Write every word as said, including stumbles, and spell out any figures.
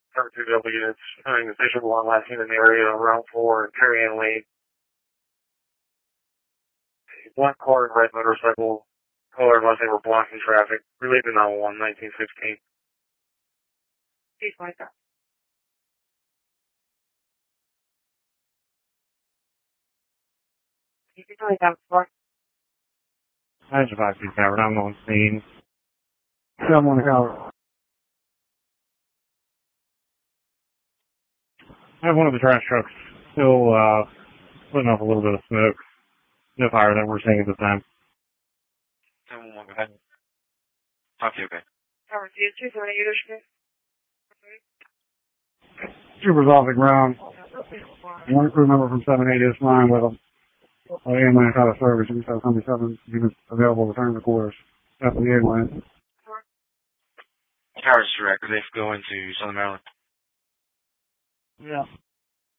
Cover two double units, having the visual one last seen in the area around four and Perry and Lee. A black car and red motorcycle, color unless they were blocking traffic, related to nine one one, nineteen sixteen. Please like that. You can tell me that before. I just five two Howard, I'm on scene. seven one Howard. I have one of the trash trucks still uh, putting up a little bit of smoke. No fire that we're seeing at this time. seven one one, go ahead. Talk to you, okay. Howard, do you choose any leadership? Troopers off the ground. One crew member from seven eight is flying with them. Oh, the ambulance out of service. You can tell seven units available to return to quarters. After the ambulance. Howard's direct, are they going to Southern Maryland? Yeah.